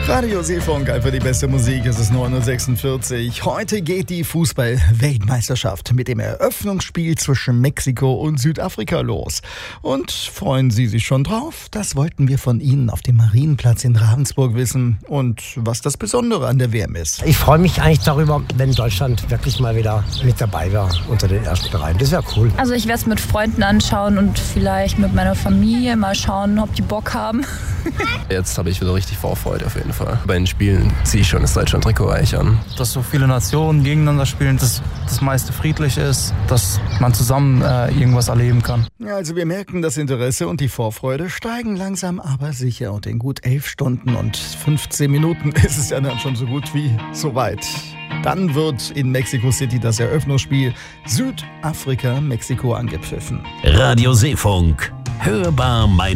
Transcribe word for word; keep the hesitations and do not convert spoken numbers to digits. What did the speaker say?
Radio Seefunk, einfach die beste Musik, es ist neun Uhr sechsundvierzig. Heute geht die Fußball-Weltmeisterschaft mit dem Eröffnungsspiel zwischen Mexiko und Südafrika los. Und freuen Sie sich schon drauf? Das wollten wir von Ihnen auf dem Marienplatz in Ravensburg wissen und was das Besondere an der W M ist. Ich freue mich eigentlich darüber, wenn Deutschland wirklich mal wieder mit dabei wäre unter den ersten Reihen. Das wäre cool. Also ich werde es mit Freunden anschauen und vielleicht mit meiner Familie mal schauen, ob die Bock haben. Jetzt habe ich wieder richtig Vorfreude auf jeden Fall. Bei den Spielen ziehe ich schon das Deutschland-Trikot reich an. Dass so viele Nationen gegeneinander spielen, dass das meiste friedlich ist, dass man zusammen äh, irgendwas erleben kann. Ja, also wir merken, das Interesse und die Vorfreude steigen langsam, aber sicher. Und in gut elf Stunden und fünfzehn Minuten ist es ja dann schon so gut wie soweit. Dann wird in Mexico City das Eröffnungsspiel Südafrika-Mexiko angepfiffen. Radio Seefunk. Hörbar meine